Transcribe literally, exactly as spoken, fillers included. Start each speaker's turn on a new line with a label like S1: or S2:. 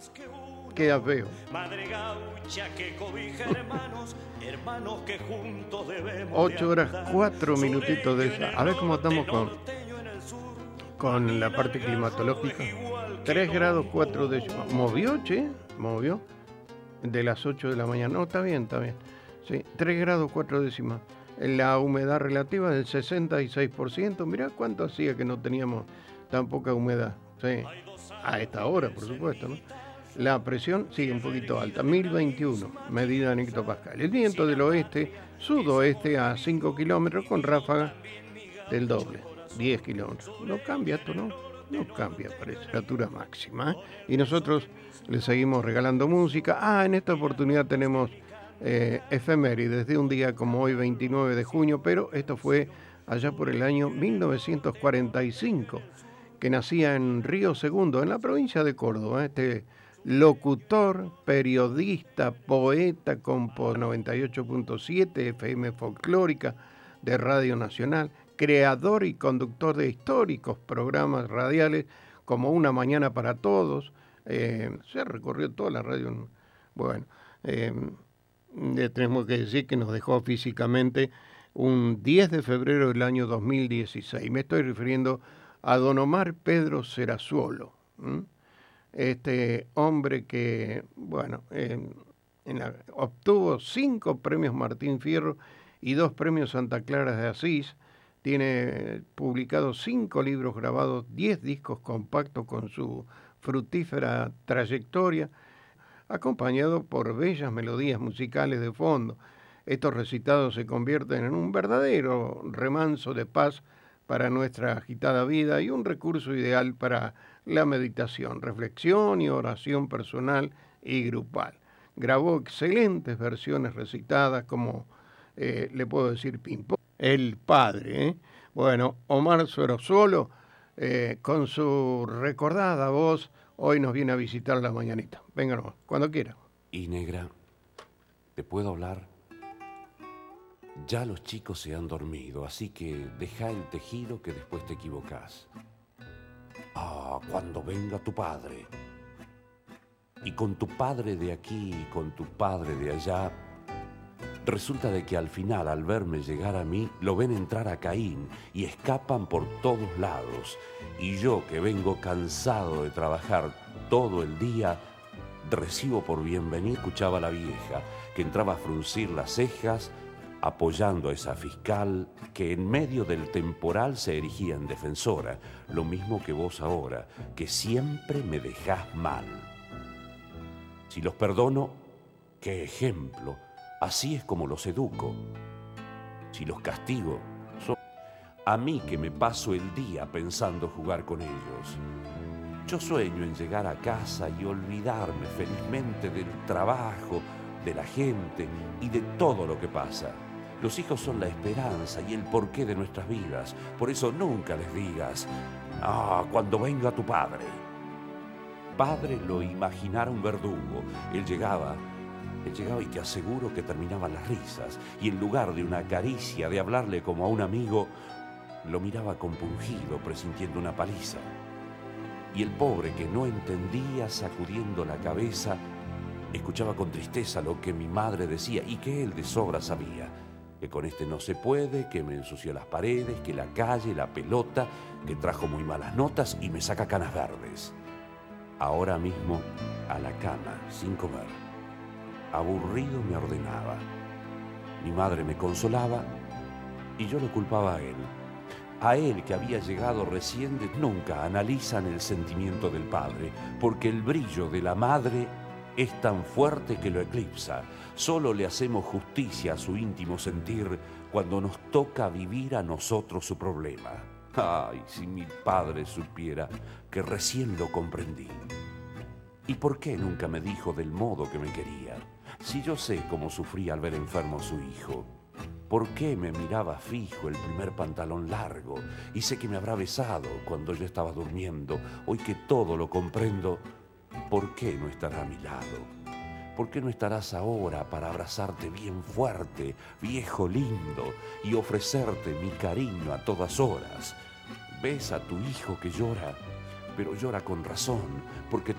S1: Queda feo.
S2: Madre gaucha que cobija hermanos, hermanos que juntos debemos.
S1: Ocho horas, cuatro minutitos de esa. A ver cómo estamos con, con la parte climatológica. Tres grados, cuatro décimas. Movió, che, movió. De las ocho de la mañana. No, está bien, está bien. Sí, tres grados, cuatro décimas. La humedad relativa del sesenta y seis por ciento. Mirá cuánto hacía que no teníamos tan poca humedad. Sí, a esta hora, por supuesto, ¿no? La presión sigue un poquito alta, mil veintiuno, medida en hectopascal. El viento del oeste, sudoeste a cinco kilómetros con ráfaga del doble, diez kilómetros. No cambia esto, ¿no? No cambia, parece. Temperatura máxima. ¿eh? Y nosotros le seguimos regalando música. Ah, en esta oportunidad tenemos eh, efemérides de un día como hoy, veintinueve de junio, pero esto fue allá por el año mil novecientos cuarenta y cinco, que nacía en Río Segundo, en la provincia de Córdoba. ¿eh? Este locutor, periodista, poeta, compo noventa y ocho punto siete F M folclórica de Radio Nacional, creador y conductor de históricos programas radiales como Una Mañana para Todos. Eh, se recorrió toda la radio. Bueno, eh, tenemos que decir que nos dejó físicamente un diez de febrero del año dos mil dieciséis. Me estoy refiriendo a don Omar Pedro Serazuolo. ¿Mm? Este hombre que, bueno, eh, en la, obtuvo cinco premios Martín Fierro y dos premios Santa Clara de Asís. Tiene publicados cinco libros grabados, diez discos compactos con su fructífera trayectoria, acompañado por bellas melodías musicales de fondo. Estos recitados se convierten en un verdadero remanso de paz para nuestra agitada vida y un recurso ideal para la meditación, reflexión y oración personal y grupal. Grabó excelentes versiones recitadas como, eh, le puedo decir, Pimpón, el padre. ¿eh? Bueno, Omar Serazuolo, eh, con su recordada voz, hoy nos viene a visitar la mañanita. Venga nomás, cuando quiera.
S3: Y negra, ¿te puedo hablar? Ya los chicos se han dormido, así que deja el tejido que después te equivocás. Ah, cuando venga tu padre. Y con tu padre de aquí y con tu padre de allá, resulta de que al final, al verme llegar a mí, lo ven entrar a Caín y escapan por todos lados. Y yo, que vengo cansado de trabajar todo el día, recibo por bienvenida, escuchaba a la vieja, que entraba a fruncir las cejas, apoyando a esa fiscal que en medio del temporal se erigía en defensora, lo mismo que vos ahora, que siempre me dejás mal. Si los perdono, qué ejemplo, así es como los educo. Si los castigo, son a mí que me paso el día pensando jugar con ellos. Yo sueño en llegar a casa y olvidarme felizmente del trabajo, de la gente y de todo lo que pasa. Los hijos son la esperanza y el porqué de nuestras vidas. Por eso nunca les digas, ah, cuando venga tu padre. Padre lo imaginara un verdugo. Él llegaba, él llegaba y te aseguro que terminaban las risas. Y en lugar de una caricia, de hablarle como a un amigo, lo miraba compungido, presintiendo una paliza. Y el pobre, que no entendía, sacudiendo la cabeza, escuchaba con tristeza lo que mi madre decía y que él de sobra sabía. Que con este no se puede, que me ensució las paredes, que la calle, la pelota, que trajo muy malas notas y me saca canas verdes. Ahora mismo, a la cama, sin comer. Aburrido me ordenaba. Mi madre me consolaba y yo lo culpaba a él. A él, que había llegado recién de... Nunca analizan el sentimiento del padre, porque el brillo de la madre es tan fuerte que lo eclipsa. Solo le hacemos justicia a su íntimo sentir cuando nos toca vivir a nosotros su problema. Ay, si mi padre supiera que recién lo comprendí. ¿Y por qué nunca me dijo del modo que me quería? Si yo sé cómo sufría al ver enfermo a su hijo. ¿Por qué me miraba fijo el primer pantalón largo? Y sé que me habrá besado cuando yo estaba durmiendo. Hoy que todo lo comprendo, ¿por qué no estará a mi lado? ¿Por qué no estarás ahora para abrazarte bien fuerte, viejo lindo, y ofrecerte mi cariño a todas horas? Ves a tu hijo que llora, pero llora con razón, porque